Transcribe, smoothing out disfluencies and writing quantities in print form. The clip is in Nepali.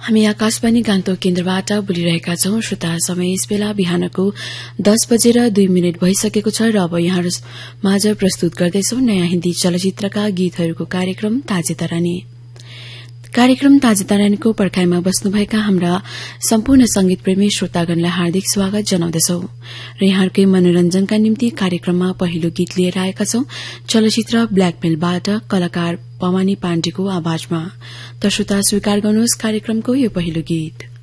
हामी आकाशवाणी गान्तोक केन्द्रबाट बोलिरहेका छौं। श्रोता समय यस बेला बिहानको 10:02 भइसकेको छ र अब यहाँहरू माझ प्रस्तुत गर्दैछौ नयाँ हिन्दी चलचित्रका गीतहरूको कार्यक्रम ताजे तरानी। कार्यक्रम ताजे तरानीको पर्खाइमा बस्नुभएका हाम्रा सम्पूर्ण संगीत प्रेमी श्रोतागणलाई हार्दिक स्वागत जनाउँदछौ र यहाँहरूकै मनोरञ्जनका निम्ति कार्यक्रममा पहिलो गीत लिएर आएका छौं चलचित्र ब्ल्याकमेलबाट कलाकार पवानी पाण्डेको आवाजमा। त श्रोता स्वीकार गर्नुहोस् कार्यक्रमको यो पहिलो गीत।